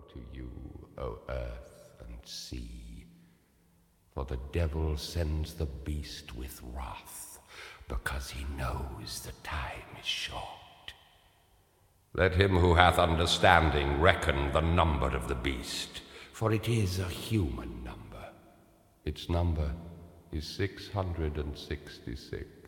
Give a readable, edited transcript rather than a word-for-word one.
to you, O earth and sea, for the devil sends the beast with wrath, because he knows the time is short. Let him who hath understanding reckon the number of the beast, for it is a human number. Its number is 666.